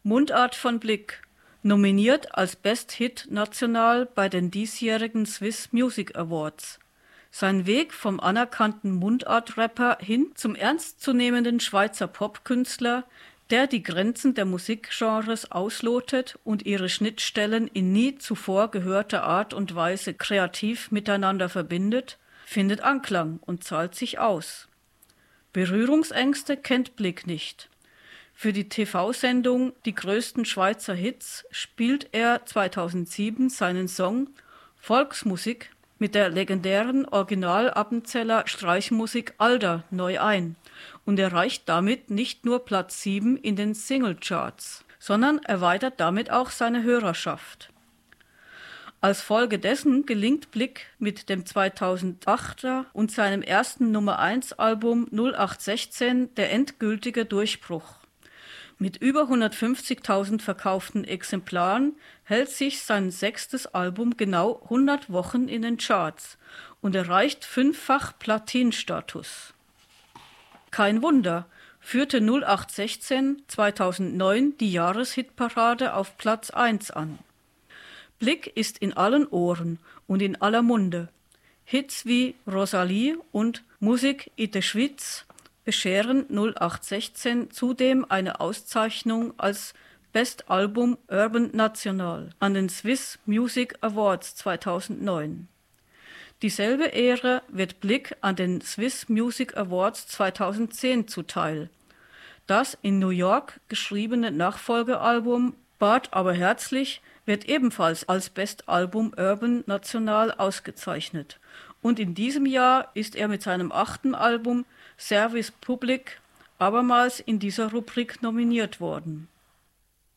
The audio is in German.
Mundart von Blick, nominiert als Best Hit national bei den diesjährigen Swiss Music Awards. Sein Weg vom anerkannten Mundart-Rapper hin zum ernstzunehmenden Schweizer Popkünstler, der die Grenzen der Musikgenres auslotet und ihre Schnittstellen in nie zuvor gehörter Art und Weise kreativ miteinander verbindet, findet Anklang und zahlt sich aus. Berührungsängste kennt Blick nicht. Für die TV-Sendung Die größten Schweizer Hits spielt er 2007 seinen Song Volksmusik mit der legendären Original-Appenzeller Streichmusik Alder neu ein und erreicht damit nicht nur Platz 7 in den Singlecharts, sondern erweitert damit auch seine Hörerschaft. Als Folge dessen gelingt Blick mit dem 2008er und seinem ersten Nummer-1-Album 0816 der endgültige Durchbruch. Mit über 150.000 verkauften Exemplaren hält sich sein 6. Album genau 100 Wochen in den Charts und erreicht 5-fach Platin-Status. Kein Wunder, führte 0816 2009 die Jahreshitparade auf Platz 1 an. Blick ist in allen Ohren und in aller Munde. Hits wie Rosalie und Musik in der Schweiz bescheren 0816 zudem eine Auszeichnung als Best Album Urban National an den Swiss Music Awards 2009. Dieselbe Ehre wird Blick an den Swiss Music Awards 2010 zuteil. Das in New York geschriebene Nachfolgealbum Bart aber herzlich wird ebenfalls als Best Album Urban National ausgezeichnet. Und in diesem Jahr ist er mit seinem 8. Album Service Public abermals in dieser Rubrik nominiert worden.